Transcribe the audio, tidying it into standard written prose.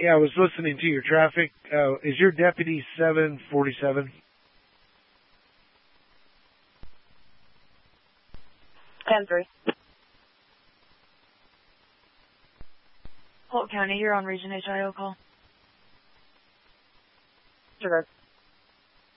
Yeah, I was listening to your traffic. Is your deputy 747? 10-3. Polk County, you're on Region HIO call. Sure.